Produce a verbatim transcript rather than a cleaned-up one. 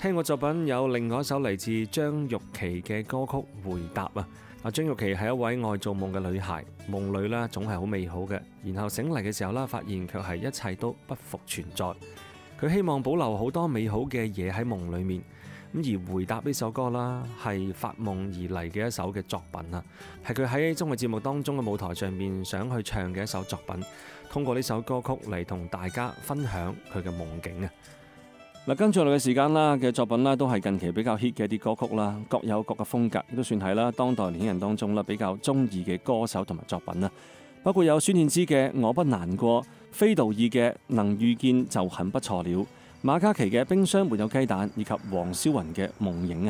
聽過作品有另外一首嚟自張玉琪嘅歌曲《回答》啊。啊，張玉琪係一位愛做夢嘅女孩，夢裏呢總係好美好嘅，然後醒嚟嘅時候呢，發現卻係一切都不復存在。佢希望保留好多美好嘅嘢喺夢裏面。咁而《回答》呢首歌啦，係發夢而嚟嘅一首嘅作品啊，係佢喺綜藝節目當中嘅舞台上面想去唱嘅一首作品。通過呢首歌曲嚟同大家分享佢嘅夢境啊！嗱，跟住落嚟嘅時間啦嘅作品啦，都係近期比較 hit 嘅一啲歌曲啦，各有各嘅風格，都算係啦當代年輕人當中啦比較中意嘅歌手同埋作品啦。包括有孫燕姿嘅《我不難過》，菲道爾嘅《能遇見就很不錯了》，馬嘉祺嘅《冰箱沒有雞蛋》，以及黃霄雲嘅《夢影》啊。